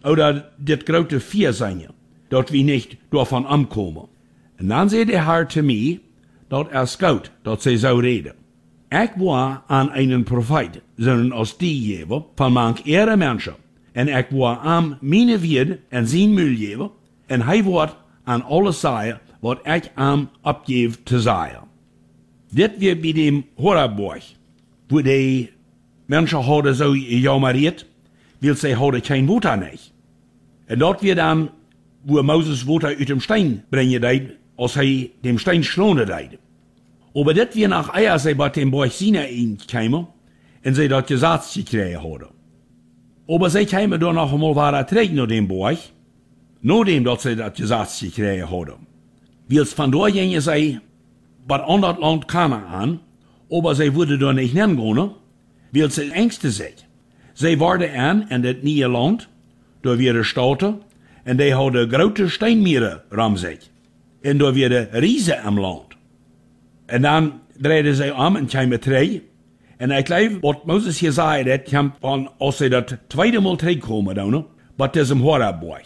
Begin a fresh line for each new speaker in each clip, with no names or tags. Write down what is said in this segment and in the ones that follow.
oder das grote Vier sein, dort wie nicht davon ankommen. Und dann sagt der Herr zu mir, dort es gut, dort sie so reden. Ich war an einen Prophet, sondern aus die Jewe, von manch ehre Menschen. Und ich war an meine Wied en zijn Müll geven, en hij wordt aan alles zeggen wat ik aan opgeef te zeggen. Dit weer bij dem Horaborg, wo die Menschen hadden zo gejammerd, weil sie hadden kein Water nicht. Und dort wird dann, wo Moses Water aus dem Stein bringen deed, als hij dem Stein schlonen deed. Aber das wir nach Eier sie bei dem Borg Sinai kamen, und sie dort Gesetz gekriegt hadden. Aber sie kamen dann noch einmal weiter zurück nach dem Borg, nachdem dass sie das Gesetz gekriegt hadden. Weil es von dort gingen sie, bei anderes Land Kanaan, aber sie wurde da nicht hingehen, weil sie Ängste sind. Sie waren an in das neue Land, da werden Städte, und die hadden große Steinmeere rum sich. Und da werden Riesen am Land. Und dann drehten sie und kamen terug. Und ich glaube, was Moses hier sagt, das kommt, als sie das zweite Mal zurückkommen, dann, bei diesem Horaborg.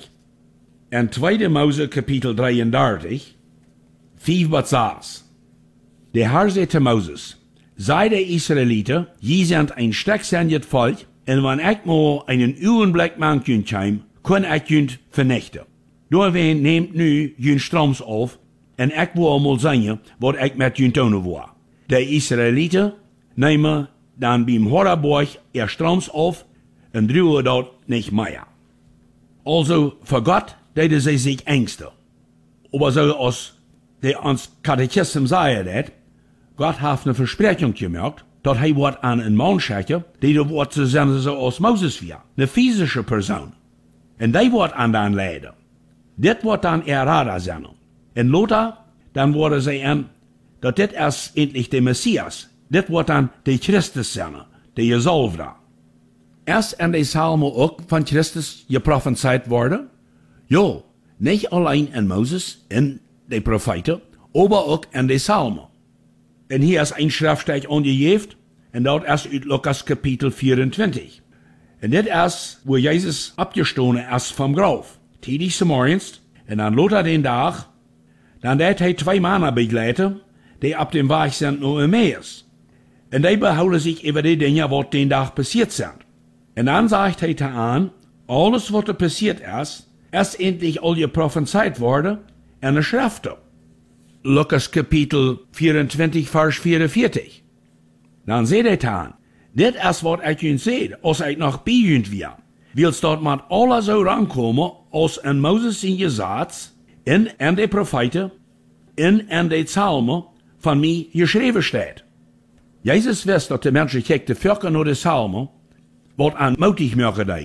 In 2. Mose Kapitel 33, 5 bis 6. Der Herr sagte Moses, sei der Israeliter, je sind ein stecksendet Volk, und wenn ich mal einen Augenblick machen kann, kann ich ihn vernichten. Doorween nehmt nu jun stroms auf, en ik wil mal zeggen wat ik met jun tonen wil. De Israëlieten nemen dan beim Horaborg ihr stroms auf en druwen dat nicht mehr. Also, für Gott deden sie sich Ängste. Aber so als die ans Katechismus sagen dat, Gott hat eine Versprechung gemacht, dat hij wordt aan een man schicken, die de wordt zu zijn zoals Moses weer, eine physische Person. En die wordt aan dan leiden. Dit wordt dan Errada zijn. En Lothar, dan worden zij aan, dat dit is endlich de Messias. Dit wordt dan de Christus zijn, de gezalfde. Erst in de Psalmen ook van Christus geprophezeit worden? Jo, niet alleen in Moses, in de Propheten, aber ook in de Psalmen. En hier is een schriftstück aangegeven, en dat is uit Lukas Kapitel 24. En dit is, wo Jezus abgestoßen is vom Graf. Tidig morgens, en dan Lothar den Dag, dan deed hij 2 Männer begleiten, die op dem Weg sind naar Emmaus. En die behouden zich über die Dinge, wat den Dag passiert sind. En dan sagt hij te aan, alles wat er passiert is endlich al geprophezeit worden in de Schriften. Lukas Kapitel 24, Vers 44. Dan zei hij te aan, dit is wat ik jullie zei, als ik nog bij jullie weer. Wils dort met alle zo rankomen, als in Moses zijn gezet, in de Propheten, in de Psalmen van mij geschreven staat. Jezus wist dat de mensen kijken vaker naar de Psalmen, wat aan moedig maken deed.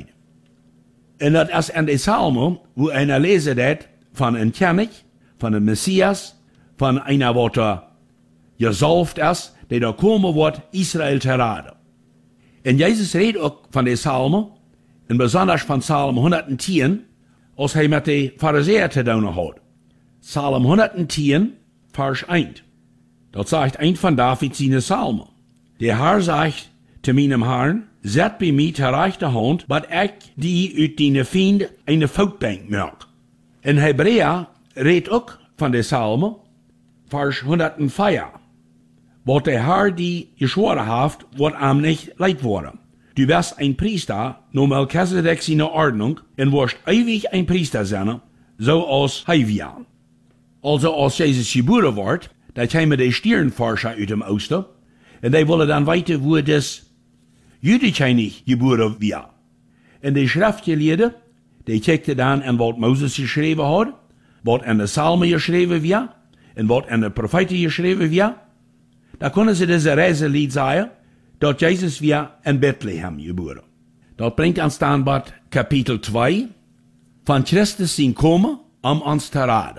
En dat is in de Psalmen, wo einer lezen dat van een König, van een Messias, van einer wat er gezalfd is, die er komen wordt Israël te raden. En Jezus redt ook van de Psalmen, en besonders van Psalm 110, als hij met de Pharisäer te doen had. Psalm 110, Vers 1. Dat zegt een van Davids zijn Psalmen. De Herr zegt te meinem Herrn, zet bij mij ter rechte hand, wat ik die uit die vriend een voetbank maak. En Hebräer redt ook van de Psalmen, Vers 104. Wat de Herr die geschworen heeft, wordt hem niet leid worden. Du bist ein Priester, nur Melchizedek seine Ordnung, und wirst ewig ein Priester sein, so als hij wir. Also als Jesus geboren wordt, da kamen die Stirnforscher uit dem Osten, und die wollen dann weten, wo das Jüdischeinig geboren wird. Und die Schriftgelehrten, die kijkten dann an wat Moses geschreven had, wat in de Psalmen geschreven wird, und wat in de Propheten geschreven wird. Da können sie diese Reiselied sagen, dat Jezus weer in Bethlehem geboren. Dat brengt ons dan bij Kapitel 2 van Christus zijn komen om ons te raden.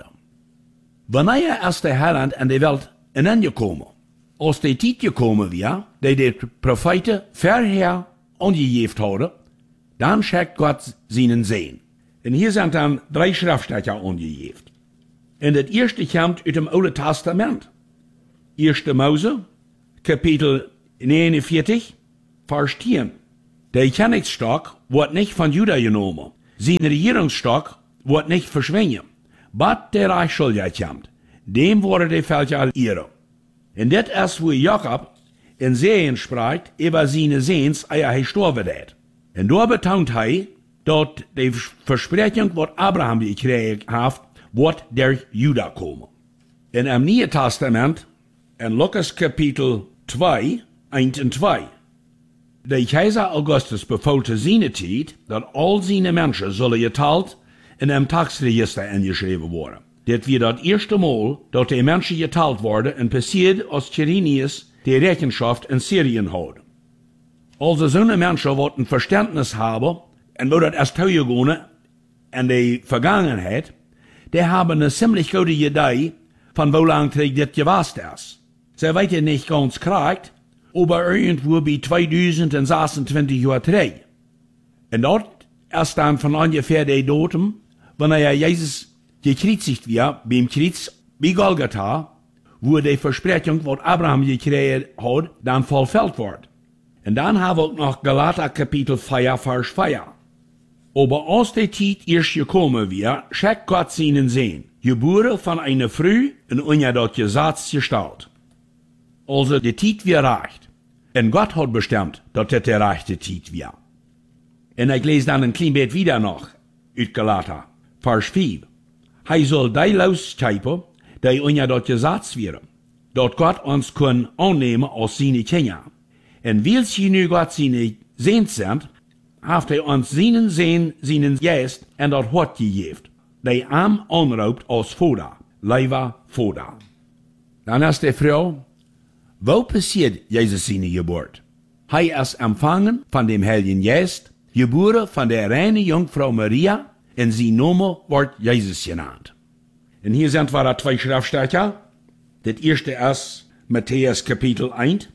Wanneer is de Heiland in de wereld ineengekomen? Als de tijd gekomen weer, die de Propheten vorher aangegeven hadden, dan schickt Gott seinen Sehen. En hier zijn dan 3 Schriftstücke aangegeven. En het eerste komt uit het Oude Testament. 1. Mose, Kapitel 49, Vers 10. Der Königsstab wird nicht von Juda genommen, Sein Regierungsstock wird nicht verschwingen. But der Reich Schuldigkeit kommt, dem wurde die Völker ihre. Und das ist, wo Jakob in Serien spricht, über seine Sehns, ehe er gestorben hat. Und da betont er, dass die Versprechung, was Abraham gekriegt hat, wird der Juda kommen. In dem Neuen Testament, in Lukas Kapitel 2, 1 und 2, der Kaiser Augustus befohlte seine Zeit, dass all seine Menschen sollen geteilt in einem Tagsregister eingeschrieben worden. Das wird das erste Mal, dass die Menschen geteilt wurden und passiert, als Quirinius die Rechenschaft in Syrien hat. Also so eine Menschen wollten Verständnis haben, und wo das erst gegangen in die Vergangenheit, die haben eine ziemlich gute Idee, von wo lang das gewesen ist. Sie wissen nicht ganz korrekt, aber irgendwo bei 2026 Jahren drei. Und dort ist dann von ungefähr der Datum, wenn Jesus gekreuzigt wird, beim Kreuz bei Golgatha, wo die Versprechung, was Abraham gekriegt hat, dann vollfällt wird. Und dann haben wir auch noch Galater Kapitel 4, Vers 4. Aber aus der Zeit erst gekommen wird, schickt Gott seinen Sohn, geboren von einer Frau und unter das Gesetz gestellt. Also die Zeit wird recht. Und Gott hat bestimmt, dass das der rechte Zeit wird. Und ich lese dann ein klein bisschen wieder noch, aus Galater, Vers 5. Er soll die loskeipen, die unter das Gesetz wären, dass Gott uns kann annehmen als seine Kinder. Und weil sie nu Gott seine Sehnt sind, hat uns seinen Sehn, seinen Geist und das Wort gegeben, die am anraubt als Vater, Leiva Vater. Dann ist die Frau, wo passiert Jesus seine Geburt? Er ist empfangen von dem Heiligen Geist, geboren von der reinen Jungfrau Maria, und sein Name wird Jesus genannt. Und hier sind wir zwei Schriftstücke. Das erste ist Matthäus Kapitel 1,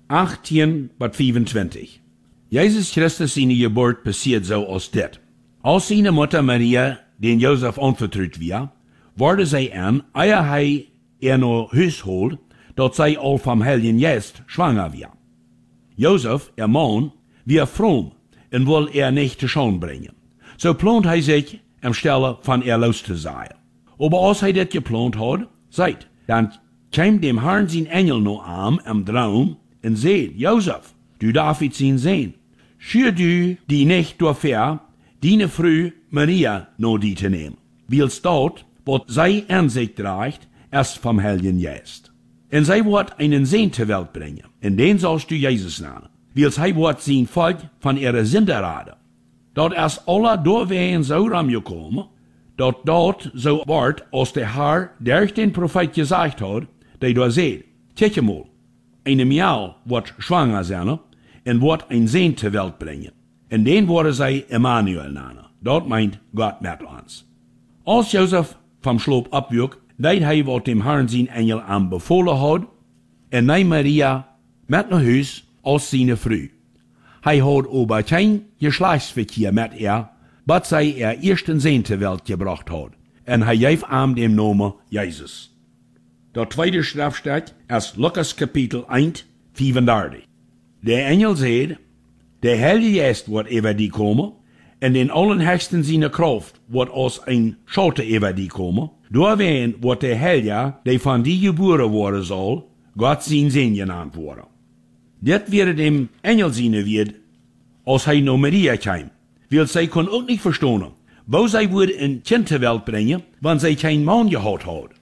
18 bis 25. Jesus Christus seine Geburt passiert so als das. Als seine Mutter Maria, den Josef anvertraut wird, wurde sie an, ehe er noch Haus holt, dass sie all vom Heiligen Geist schwanger wird. Josef, ihr Mann, wird fromm und will nicht zu Schau bringen. So plant er sich, am Stelle von ihr loszusein. Aber als er das geplant hat, seht, dann kam dem Herrn sein Engel noch an im Traum und seht, Josef, du darfst ihn sehen. Schür du die nicht dafür, deine Frau Maria noch die zu nehmen. Weil's dort, was sie an sich trägt, erst vom Heiligen Geist. Und sie wird einen Sohn zur Welt bringen, und den sollst du Jesus nennen. Weil's wird sein Volk von ihrer Sünde raten. Dort ist alle doorwegen so ramgekommen, dass dort so wird, als der Herr durch den Prophet gesagt hat, der da seht, kijk mal, eine Miau wird schwanger sein und wird ein Sohn zur Welt bringen. Und den wurde sie Emmanuel nennen. Dort meint Gott mit uns. Als Josef vom Schlaf abwog, deed hij wat dem Herrn sein Engel anbefohlen hat, und nahm Maria mit nach Haus als seine Frau. Hij hat aber kein Geschlechtsverkehr mit ihr, bis sie ihr ersten Sohn zur Welt gebracht hat. Und hij gab ihm den Namen Jesus. Der zweite Schriftstück ist Lukas Kapitel 1, 35. Der Engel sagt, der Heilige Geist wird über die kommen, und den Allerhöchsten seine Kraft wird aus ein Schatten über die kommen. Doorwegen wird der Heilige, der von die geboren worden soll, Gott sein Sohn genannt worden. Das wird dem Engel sein wird, als hij noch Maria kam. Weil sie kann auch nicht verstehen, wo sie würde ein Kind zur Welt bringen, wenn sie keinen Mann gehabt hat.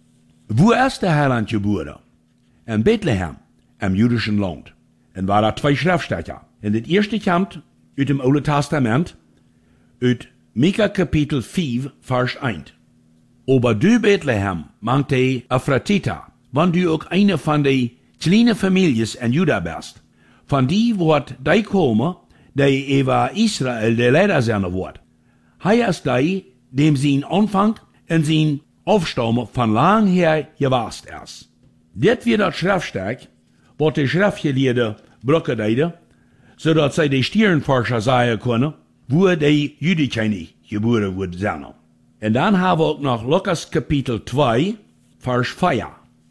Wo ist der Heiland geboren? In Bethlehem, im jüdischen Land. Und war da zwei Schriftstücke. Und das erste kommt aus dem Alten Testament, aus Mika Kapitel 5, Vers 1. Aber du Bethlehem, meinte Ephratita, wenn du auch eine von den kleinen Familien in Juda bist, von die wird die kommen, die über Israel der Leiter sein wird. Hij ist die, dem sein Anfang und sein Aufstammen von lang her gewast ist. Das wird das Schriftstück, was die Schriftgelehrten brauchen deuten, sodass sie die Stirnforscher sagen können, wo die Jüdichen geboren wird sein. Und dann haben wir auch noch Lukas Kapitel 2, Vers 4.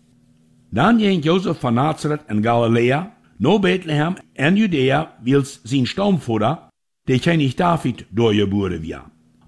Dann ging Josef von Nazareth in Galiläa, nach Bethlehem in Judäa, weil sein Stammvater, der König David, durchgeboren wird.